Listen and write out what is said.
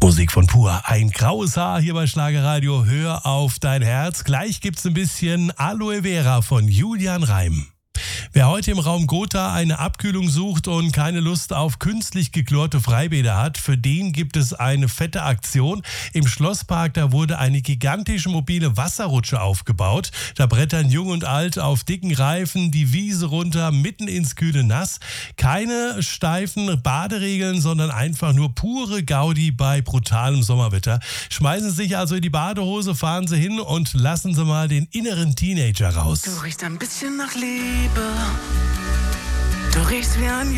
Musik von Pur. Ein graues Haar hier bei Schlagerradio. Hör auf dein Herz. Gleich gibt's ein bisschen Aloe Vera von Julian Reim. Wer heute im Raum Gotha eine Abkühlung sucht und keine Lust auf künstlich geklorte Freibäder hat, für den gibt es eine fette Aktion. Im Schlosspark, da wurde eine gigantische mobile Wasserrutsche aufgebaut. Da brettern Jung und Alt auf dicken Reifen die Wiese runter, mitten ins kühle Nass. Keine steifen Baderegeln, sondern einfach nur pure Gaudi bei brutalem Sommerwetter. Schmeißen Sie sich also in die Badehose, fahren Sie hin und lassen Sie mal den inneren Teenager raus. Du riechst ein bisschen nach Liebe. Du riechst wie ein